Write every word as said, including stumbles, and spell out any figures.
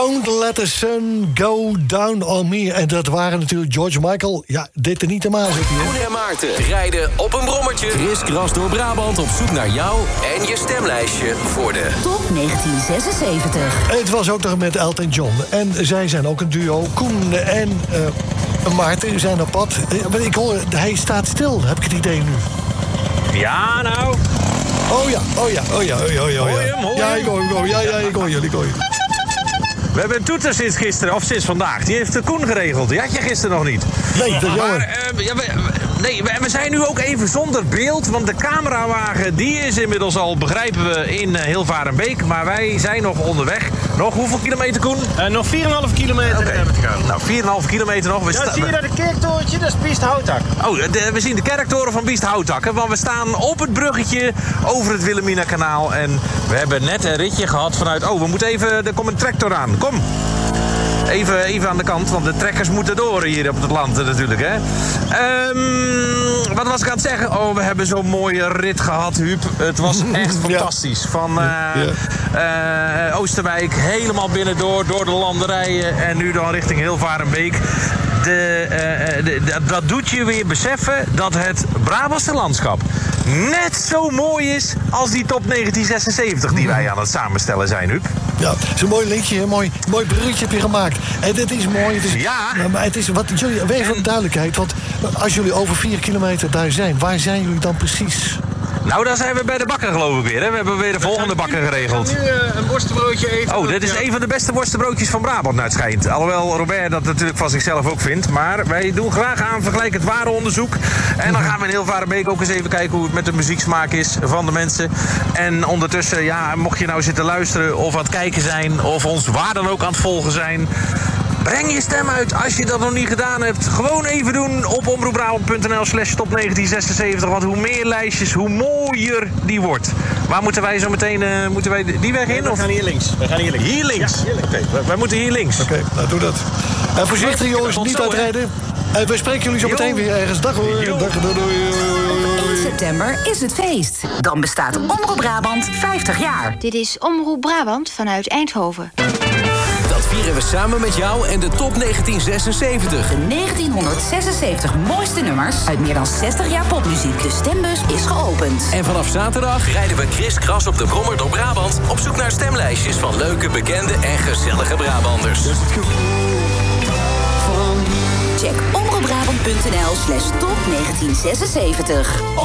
Don't let the sun go down on me. En dat waren natuurlijk George Michael. Ja, dit er niet te mazen. Koen en Maarten rijden op een brommertje. Kriskras door Brabant op zoek naar jou en je stemlijstje voor de Top negentien zesenzeventig. Het was ook nog met Elton John. En zij zijn ook een duo. Koen en uh, Maarten zijn op pad. Uh, ik hoor, hij staat stil, heb ik het idee nu. Ja, nou. Oh ja, oh ja, oh ja, oh ja, oh ja. Hoor je hem, hoor je ja, hem? ik hoor, ik hoor, ja, ja, ik hoor jullie, ik hoor jullie. We hebben een toeter sinds gisteren, of sinds vandaag. Die heeft de Koen geregeld. Die had je gisteren nog niet. Nee, dat is jammer. Maar uh, ja, we, nee, we, we zijn nu ook even zonder beeld. Want de camerawagen die is inmiddels al, begrijpen we, in uh, Hilvarenbeek. Maar wij zijn nog onderweg. Nog hoeveel kilometer, Koen? Uh, nog vier komma vijf kilometer Okay. hebben we te gaan. Nou, vier komma vijf kilometer nog. We Ja, sta- zie je dat een kerktorentje? Dat is Biest Houtak. Oh, de, we zien de kerktoren van Biest Houtakken. Want we staan op het bruggetje over het Wilhelmina-kanaal. En we hebben net een ritje gehad vanuit... Oh, we moeten even... Er komt een tractor aan. Kom. Even, even aan de kant, want de trekkers moeten door hier op het land natuurlijk, hè. Um, wat was ik aan het zeggen? Oh, we hebben zo'n mooie rit gehad, Huub. Het was echt fantastisch. Van uh, ja. uh, Oosterwijk helemaal binnendoor, door de landerijen... en nu dan richting Hilvarenbeek. De, uh, de, de, dat doet je weer beseffen dat het Brabantse landschap net zo mooi is als die top negentien zesenzeventig die wij aan het samenstellen zijn, Huub. Ja, het is een mooi linkje, een mooi, mooi bruggetje heb je gemaakt. En dit is mooi. Het is, Ja. Maar het is wat jullie, even voor duidelijkheid, want als jullie over vier kilometer daar zijn, waar zijn jullie dan precies? Nou, dan zijn we bij de bakker, geloof ik weer. Hè? We hebben weer de volgende bakker geregeld. We gaan nu uh, een worstenbroodje eten. Oh, dit is een van de beste worstenbroodjes van Brabant, naar het schijnt. Alhoewel Robert dat natuurlijk van zichzelf ook vindt. Maar wij doen graag aan vergelijkend warenonderzoek. En dan gaan we in Hilvarenbeek ook eens even kijken hoe het met de muzieksmaak is van de mensen. En ondertussen, ja, mocht je nou zitten luisteren of aan het kijken zijn... of ons waar dan ook aan het volgen zijn... breng je stem uit als je dat nog niet gedaan hebt. Gewoon even doen op omroepbrabant.nl slash top negentien zesenzeventig. Want hoe meer lijstjes, hoe mooier die wordt. Waar moeten wij zo meteen... Uh, moeten wij die weg in? Nee, we of? gaan hier links. We gaan hier links. Hier links? Ja, hier links. Oké, wij, wij moeten hier links. Oké, okay, nou doe dat. En voorzichtig jongens, Tot niet zo, uitrijden. En we spreken jullie zo Jo. meteen weer ergens. Dag hoor. Jo. Dag, doei, doei. één september is het feest. Dan bestaat Omroep Brabant vijftig jaar. Dit is Omroep Brabant vanuit Eindhoven. Dat vieren we samen met jou en de top negentien zesenzeventig. De negentienhonderdzesenzeventig mooiste nummers uit meer dan zestig jaar popmuziek. De stembus is geopend. En vanaf zaterdag rijden we kriskras op de brommer door Brabant... op zoek naar stemlijstjes van leuke, bekende en gezellige Brabanders. Check omroepbrabant.nl slash top negentien zesenzeventig.